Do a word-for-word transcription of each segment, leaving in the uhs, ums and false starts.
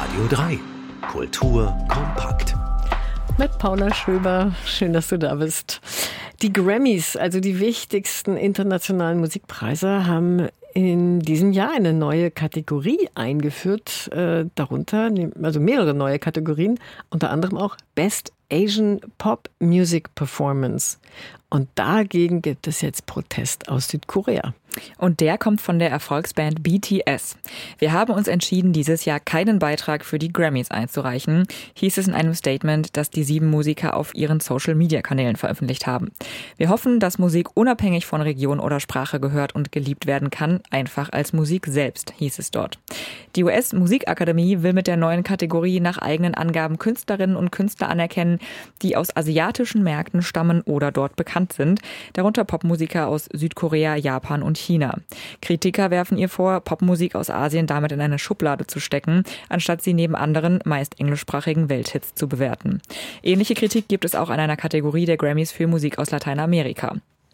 Radio drei. Kultur kompakt. Mit Paula Schöber. Schön, dass du da bist. Die Grammys, also die wichtigsten internationalen Musikpreise, haben in diesem Jahr eine neue Kategorie eingeführt. Äh, darunter, also mehrere neue Kategorien, unter anderem auch Best Asian Pop Music Performance. Und dagegen gibt es jetzt Protest aus Südkorea. Und der kommt von der Erfolgsband B T S. Wir haben uns entschieden, dieses Jahr keinen Beitrag für die Grammys einzureichen, hieß es in einem Statement, das die sieben Musiker auf ihren Social-Media-Kanälen veröffentlicht haben. Wir hoffen, dass Musik unabhängig von Region oder Sprache gehört und geliebt werden kann, einfach als Musik selbst, hieß es dort. Die U S-Musikakademie will mit der neuen Kategorie nach eigenen Angaben Künstlerinnen und Künstler anerkennen, die aus asiatischen Märkten stammen oder dort bekannt sind, darunter Popmusiker aus Südkorea, Japan und China. Kritiker werfen ihr vor, Popmusik aus Asien damit in eine Schublade zu stecken, anstatt sie neben anderen, meist englischsprachigen Welthits zu bewerten. Ähnliche Kritik gibt es auch an einer Kategorie der Grammys für Musik aus Lateinamerika.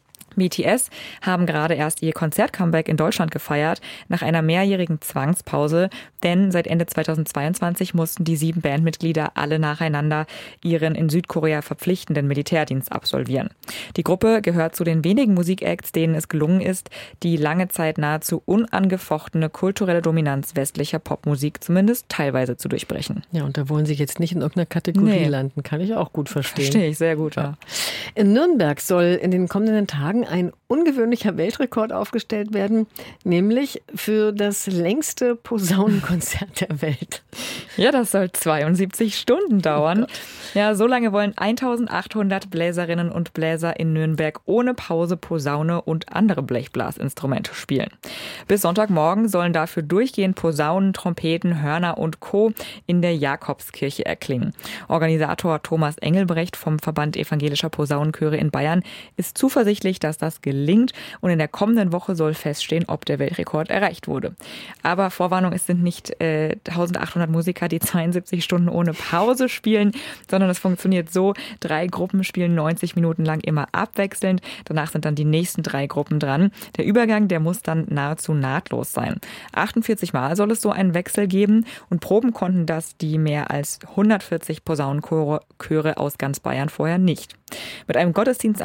B T S haben gerade erst ihr Konzert-Comeback in Deutschland gefeiert, nach einer mehrjährigen Zwangspause, denn seit Ende zweitausendzweiundzwanzig mussten die sieben Bandmitglieder alle nacheinander ihren in Südkorea verpflichtenden Militärdienst absolvieren. Die Gruppe gehört zu den wenigen Musikacts, denen es gelungen ist, die lange Zeit nahezu unangefochtene kulturelle Dominanz westlicher Popmusik zumindest teilweise zu durchbrechen. Ja, und da wollen sie jetzt nicht in irgendeiner Kategorie nee. landen, kann ich auch gut verstehen. Verstehe ich sehr gut, ja. ja. In Nürnberg soll in den kommenden Tagen ein ungewöhnlicher Weltrekord aufgestellt werden, nämlich für das längste Posaunenkonzert der Welt. Ja, das soll zweiundsiebzig Stunden dauern. Oh ja, so lange wollen eintausendachthundert Bläserinnen und Bläser in Nürnberg ohne Pause Posaune und andere Blechblasinstrumente spielen. Bis Sonntagmorgen sollen dafür durchgehend Posaunen, Trompeten, Hörner und Co. in der Jakobskirche erklingen. Organisator Thomas Engelbrecht vom Verband Evangelischer Posaunenchöre in Bayern ist zuversichtlich, dass das gelingt, und in der kommenden Woche soll feststehen, ob der Weltrekord erreicht wurde. Aber Vorwarnung, es sind nicht äh, eintausendachthundert Musiker, die zweiundsiebzig Stunden ohne Pause spielen, sondern es funktioniert so: Drei Gruppen spielen neunzig Minuten lang immer abwechselnd. Danach sind dann die nächsten drei Gruppen dran. Der Übergang, der muss dann nahezu nahtlos sein. achtundvierzig Mal soll es so einen Wechsel geben, und proben konnten das die mehr als hundertvierzig Posaunenchöre aus ganz Bayern vorher nicht. Mit einem Gottesdienst